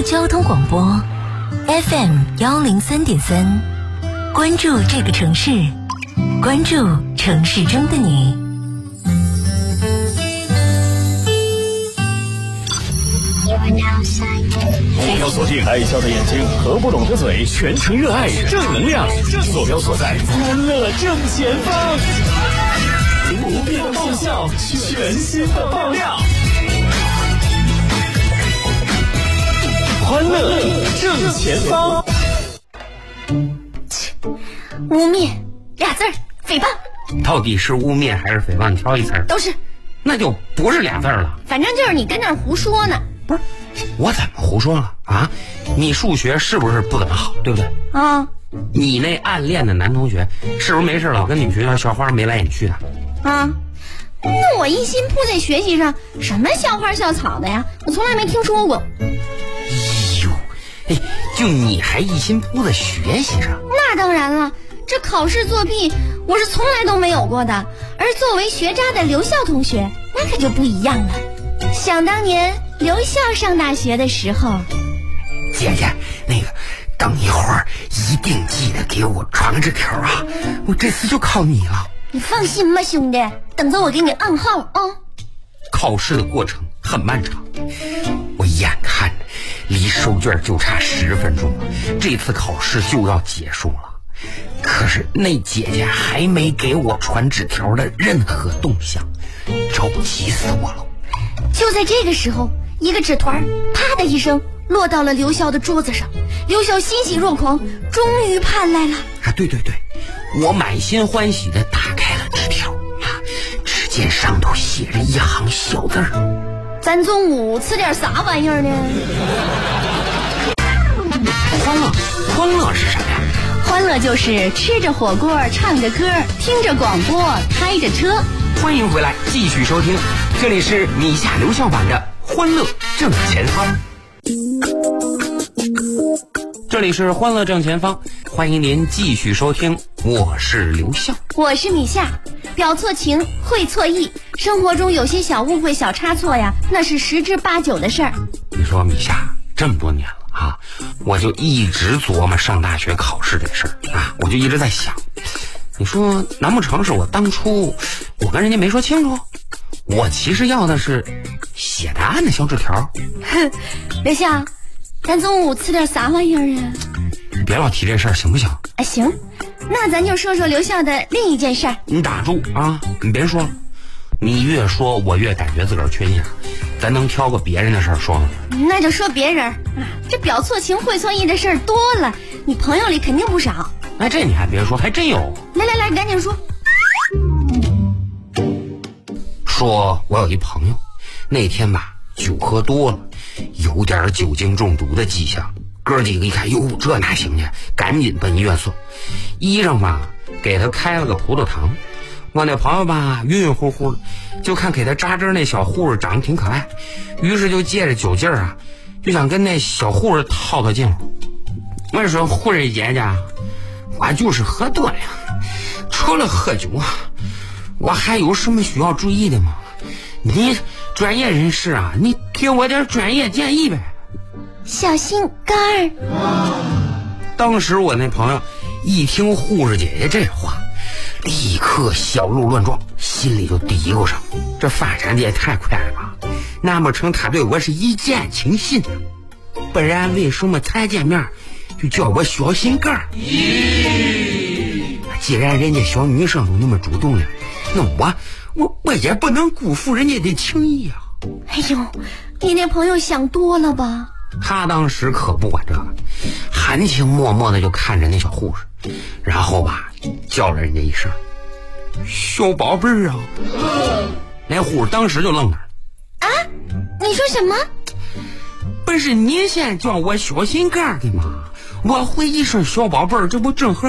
交通广播 FM103.3，关注这个城市，关注城市中的你。 目标锁定爱笑的眼睛和不懂的嘴，全程热爱正能量，坐标所在欢乐正前方，不变的爆笑，全新的爆料，欢乐正前方。 污蔑俩字儿，诽谤。 到底是污蔑还是诽谤？你挑一词儿。 都是。 那就不是俩字儿了。 反正就是你跟那儿胡说呢。 不是，我怎么胡说了啊？你数学是不是不怎么好，对不对？ 啊。 你那暗恋的男同学是不是没事老跟你们学校校花眉来眼去的？ 啊。那我一心扑在学习上，什么校花校草的呀，我从来没听说过。 哎，就你还一心扑在学习上？ 那当然了，这考试作弊我是从来都没有过的。而作为学渣的刘笑同学，那可就不一样了。想当年刘笑上大学的时候， 姐姐，那个等一会儿一定记得给我传个纸条啊！我这次就靠你了。 你放心吧，兄弟，等着我给你暗号啊！ 考试的过程很漫长，我眼看着离收卷就差10分钟了，这次考试就要结束了。可是那姐姐还没给我传纸条的任何动向，着急死我了。 就在这个时候，一个纸团啪的一声落到了刘笑的桌子上。刘笑欣喜若狂，终于盼来了啊！对，我满心欢喜地打开了纸条啊，只见上头写着一行小字儿： 咱中午吃点啥玩意儿呢？ 欢乐是什么呀？ 欢乐就是吃着火锅，唱着歌，听着广播，开着车。 欢迎回来，继续收听，这里是米夏刘笑版的欢乐正前方。这里是欢乐正前方，欢迎您继续收听，我是刘笑， 我是米夏。表错情，会错意，生活中有些小误会、小差错呀，那是10之8九的事儿。 你说米夏这么多年了啊，我就一直琢磨上大学考试这事儿啊，我就一直在想，你说难不成是我当初我跟人家没说清楚？我其实要的是写答案的小纸条。 刘笑，咱中午吃点啥玩意儿啊？ 你别老提这事儿行不行？ 啊，行，那咱就说说刘笑的另一件事儿。 你打住啊，你别说了，你越说我越感觉自个儿缺心眼。咱能挑个别人的事儿说吗？ 那就说别人啊，这表错情会错意的事儿多了，你朋友里肯定不少。 哎，这你还别说，还真有。 来，赶紧说。 说我有一朋友，那天吧酒喝多了，有点酒精中毒的迹象。哥几个一看，哟，这哪行去？赶紧奔医院送。医生吧给他开了个葡萄糖。我那朋友吧晕晕乎乎的，就看给他扎针那小护士长得挺可爱，于是就借着酒劲儿啊，就想跟那小护士套近乎。我说护士姐姐，我就是喝多了，除了喝酒啊，我还有什么需要注意的吗？你专业人士啊，你给我点专业建议呗。 小心肝儿。 当时我那朋友一听护士姐姐这话，立刻小鹿乱撞，心里就嘀咕上，这发展的也太快了吧，难不成他对我是一见倾心呢？不然为什么才见面就叫我小心肝儿？既然人家小女生都那么主动了，那我也不能辜负人家的情谊啊。 哎呦，你那朋友想多了吧？ 他当时可不管这个，含情脉脉的就看着那小护士，然后吧叫了人家一声小宝贝儿啊。那护士当时就愣那儿啊，你说什么？ 不是你先叫我小心肝的吗？我回一声小宝贝儿，这不正合